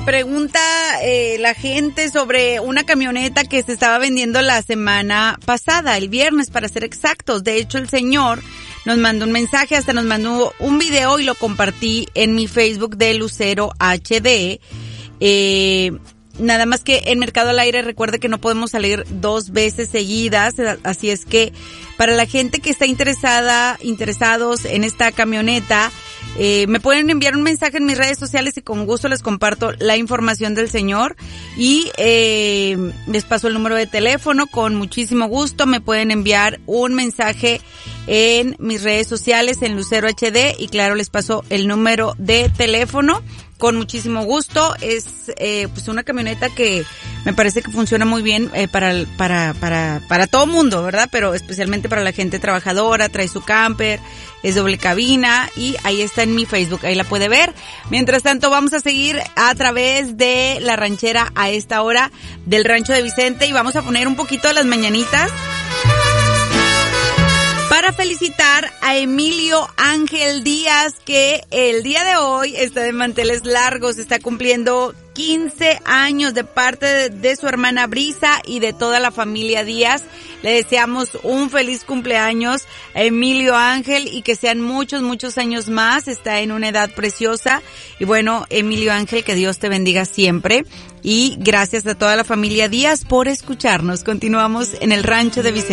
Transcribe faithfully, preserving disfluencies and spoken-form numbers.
pregunta eh, la gente sobre una camioneta que se estaba vendiendo la semana pasada, el viernes para ser exactos. De hecho, el señor nos mandó un mensaje, hasta nos mandó un video y lo compartí en mi Facebook de Lucero H D. Eh, nada más que en Mercado al Aire, recuerde que no podemos salir dos veces seguidas, así es que para la gente que está interesada, interesados en esta camioneta, Eh, me pueden enviar un mensaje en mis redes sociales y con gusto les comparto la información del señor y eh, les paso el número de teléfono con muchísimo gusto. Me pueden enviar un mensaje en mis redes sociales en Lucero H D y claro, les paso el número de teléfono con muchísimo gusto. Es eh, pues una camioneta que me parece que funciona muy bien eh, para para para para todo mundo, ¿verdad? Pero especialmente para la gente trabajadora. Trae su camper, es doble cabina y ahí está en mi Facebook, ahí la puede ver. Mientras tanto, vamos a seguir a través de La Ranchera a esta hora del Rancho de Vicente y vamos a poner un poquito de las mañanitas para felicitar a Emilio Ángel Díaz, que el día de hoy está de manteles largos, está cumpliendo quince años de parte de, de su hermana Brisa y de toda la familia Díaz. Le deseamos un feliz cumpleaños a Emilio Ángel y que sean muchos, muchos años más. Está en una edad preciosa. Y bueno, Emilio Ángel, que Dios te bendiga siempre. Y gracias a toda la familia Díaz por escucharnos. Continuamos en el Rancho de Vicente.